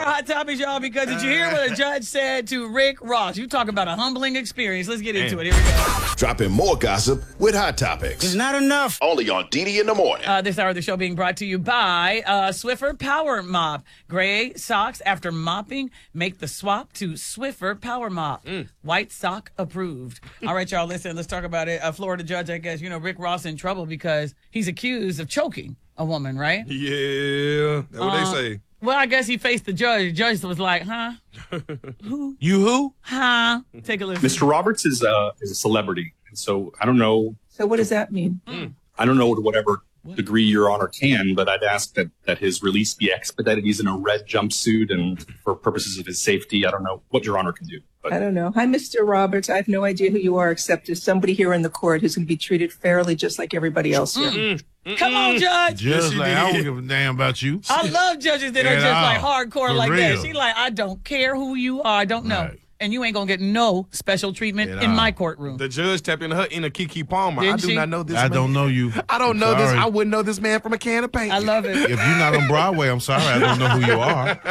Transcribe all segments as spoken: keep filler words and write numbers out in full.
our Hot Topics, y'all, because did you hear what a judge said to Rick Ross? You talk about a humbling experience. Let's get into Damn. it. Here we go. Dropping more gossip with Hot Topics. It's not enough. Only on D D in the morning. Uh, this hour of the show being brought to you by uh, Swiffer Power Mop. Gray socks after mopping make the swap to Swiffer Power Mop. Mm. White sock approved. All right, y'all, listen, let's talk about it. A Florida judge, I guess, you know, Rick Ross in trouble because he's accused of choking a woman, right? Yeah, that's what Uh, they say. Well, I guess he faced the judge. The judge was like, huh? Who? You who? Huh? Take a listen. Mister Roberts is a, is a celebrity. And so I don't know. So what does that mean? Mm. I don't know to whatever degree Your Honor can, but I'd ask that, that his release be expedited. He's in a red jumpsuit, and for purposes of his safety, I don't know what Your Honor can do. But I don't know. Hi, Mister Roberts. I have no idea who you are, except as somebody here in the court who's going to be treated fairly just like everybody else here. Mm. Come on, Judge. Just like, I don't give a damn about you. I love judges that are At just all. like hardcore For like that. real. She like, I don't care who you are. I don't know. Right. And you ain't going to get no special treatment At in all. my courtroom. The judge tapped into her inner Kiki Palmer. Didn't I do she? not know this I man. don't know you. I don't know this. Sorry. I wouldn't know this man from a can of paint. I love it. If you're not on Broadway, I'm sorry. I don't know who you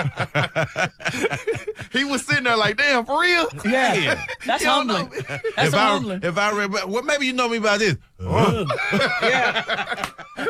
are. He was sitting there like, damn, for real? Yeah. That's You don't know humbling. me. That's if so I humbling. if I read, well, maybe you know me by this. Uh, Yeah.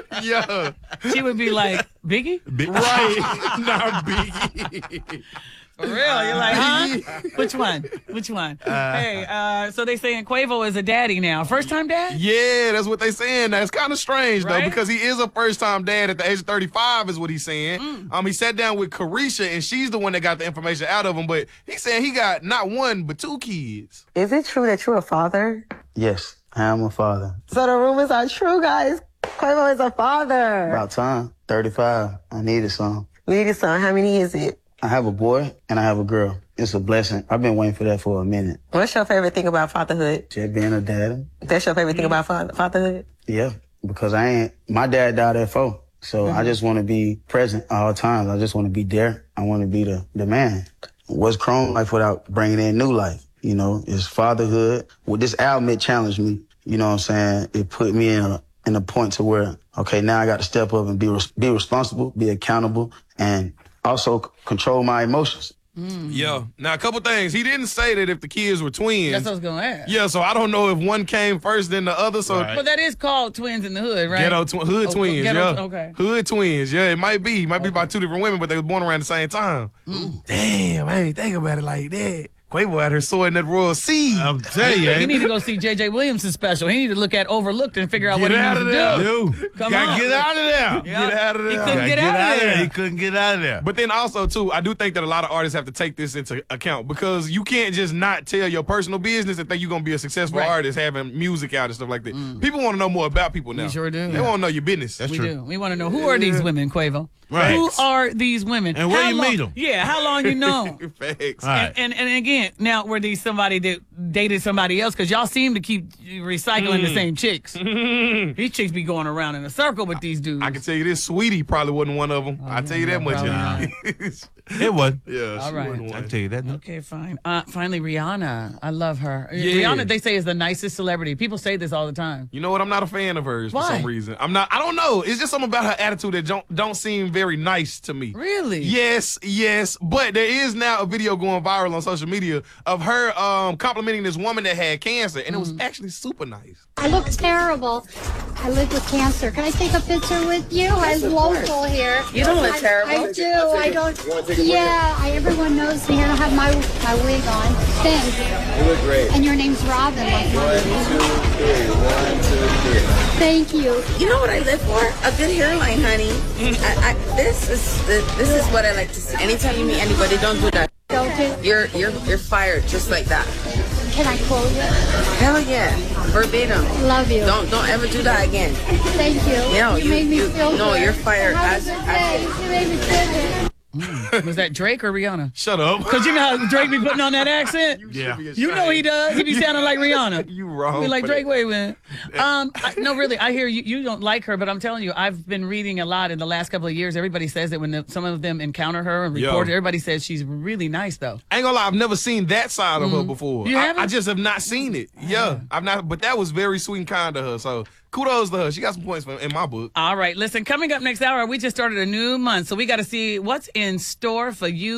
Yeah. She would be like, Biggie? big- Right. Not Biggie. For real? You're like, huh? Which one? Which one? hey, uh, so they saying Quavo is a daddy now. First time dad? Yeah, that's what they saying. That's kind of strange, Right? though, because he is a first-time dad at the age of thirty-five is what he's saying. Mm. Um, He sat down with Carisha, and she's the one that got the information out of him, but he's saying he got not one, but two kids. Is it true that you're a father? Yes, I am a father. So the rumors are true, guys. Quavo is a father. About time. thirty-five. I needed some. Needed son. How many is it? I have a boy and I have a girl. It's a blessing. I've been waiting for that for a minute. What's your favorite thing about fatherhood? Just being a daddy. That's your favorite thing about fa- fatherhood? Yeah, because I ain't, my dad died at four. So I just want to be present all times. I just want to be there. I want to be the, the man. What's Chrome life without bringing in new life? You know, it's fatherhood. With this album, it challenged me. You know what I'm saying? It put me in a, in a point to where, okay, now I got to step up and be, res- be responsible, be accountable, and also c- control my emotions. Yeah. Now, a couple things. He didn't say that if the kids were twins. That's what I was going to ask. Yeah, so I don't know if one came first than the other. So Right. But that is called twins in the hood, right? Ghetto tw- hood Oh, twins, ghetto- yeah. okay. Hood twins, yeah. It might be. It might be by two different women, but they were born around the same time. Damn, I ain't think about it like that. Quavo out here sowing that royal seed. I'm telling you, You ain't need it? to go see J J Williams' special. He need to look at Overlooked and figure out Get what he out needs of to there. do. Dude, Come gotta on. get out of there. Yeah. Get out of He there. couldn't Gotta get out of there. He couldn't get out of there. But then also, too, I do think that a lot of artists have to take this into account because you can't just not tell your personal business and think you're going to be a successful Right. artist having music out and stuff like that. People want to know more about people now. We sure do. They Yeah. want to know your business. That's We true. do. We want to know, who are these women, Quavo? Right. Who are these women? And where How you long- meet 'em? Yeah, how long you know? 'em? Facts. All right. And, and and again, now were these somebody that dated somebody else? Because y'all seem to keep recycling the same chicks. These chicks be going around in a circle with these dudes. I can tell you this, Sweetie probably wasn't one of them. I tell you that much. probably It was. yeah, All she right. wasn't I one. can tell you that. Okay, fine. Uh, finally, Rihanna. I love her. Yeah. Rihanna, they say, is the nicest celebrity. People say this all the time. You know what? I'm not a fan of hers Why? for some reason. I'm not. I don't know. It's just something about her attitude that don't don't seem very nice to me. Really? Yes, yes. But there is now a video going viral on social media of her um, complimenting this woman that had cancer, and it was actually super nice. I look terrible. I live with cancer. Can I take a picture with you? I'm local here. You don't look I, terrible. I do. I don't. Yeah, I, everyone knows me. I don't have my my wig on. Thanks. You look great. And your name's Robin. Like One, two, three. One, two, three. Thank you. You know what I live for? A good hairline, honey. I, I, this is the, this is what I like to see. Anytime you meet anybody, don't do that. Don't do. You're you're you're fired just like that. Can I quote you? Hell yeah, verbatim. Love you. Don't don't ever do that again. Thank you. No, you, you- made me you- feel no, good. you're fired. Have As- a good as- day. You made me feel good. Was that Drake or Rihanna? Shut up. Because you know how Drake be putting on that accent? Yeah. You know he does. He be sounding like Rihanna. You wrong. Be like for Drake, that. wait a minute. Um, I, no, really, I hear you. You don't like her, but I'm telling you, I've been reading a lot in the last couple of years. Everybody says that when the, some of them encounter her and report Yo. her, everybody says she's really nice, though. I ain't gonna lie, I've never seen that side of her before. You I, haven't? I just have not seen it. Yeah, I've not. But that was very sweet and kind of her. So kudos to her. She got some points for, in my book. All right, listen, coming up next hour, we just started a new month, so we got to see what's in store for you.